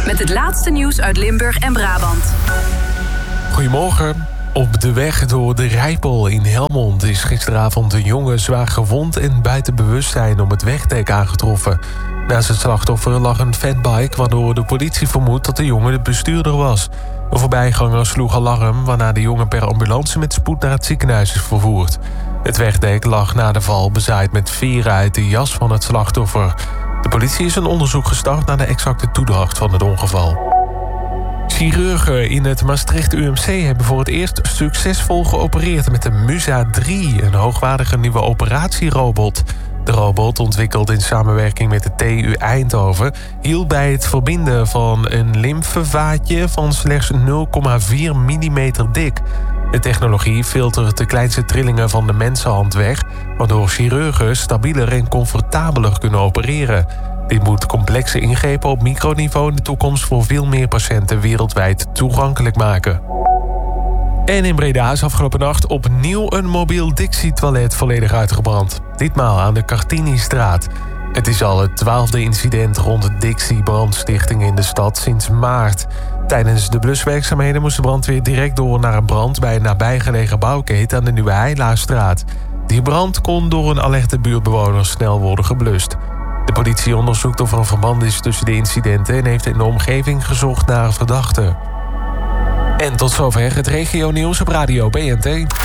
met het laatste nieuws uit Limburg en Brabant. Goedemorgen. Op de weg door de Rijpel in Helmond is gisteravond een jongen zwaar gewond en buiten bewustzijn op het wegdek aangetroffen. Naast het slachtoffer lag een fatbike, waardoor de politie vermoedt dat de jongen de bestuurder was. Een voorbijganger sloeg alarm, waarna de jongen per ambulance met spoed naar het ziekenhuis is vervoerd. Het wegdek lag na de val bezaaid met veren uit de jas van het slachtoffer. De politie is een onderzoek gestart naar de exacte toedracht van het ongeval. Chirurgen in het Maastricht UMC hebben voor het eerst succesvol geopereerd met de Musa 3, een hoogwaardige nieuwe operatierobot. De robot, ontwikkeld in samenwerking met de TU Eindhoven, hielp bij het verbinden van een lymfevaatje van slechts 0,4 mm dik. De technologie filtert de kleinste trillingen van de mensenhand weg, waardoor chirurgen stabieler en comfortabeler kunnen opereren. Dit moet complexe ingrepen op microniveau in de toekomst voor veel meer patiënten wereldwijd toegankelijk maken. En in Breda is afgelopen nacht opnieuw een mobiel Dixie-toilet volledig uitgebrand. Ditmaal aan de Cartini-straat. Het is al het 12e incident rond de Dixie-brandstichting in de stad sinds maart. Tijdens de bluswerkzaamheden moest de brandweer direct door naar een brand bij een nabijgelegen bouwketen aan de Nieuwe Heilaarstraat. Die brand kon door een alerte buurtbewoner snel worden geblust. De politie onderzoekt of er een verband is tussen de incidenten en heeft in de omgeving gezocht naar verdachten. En tot zover het regionieuws op Radio BNT.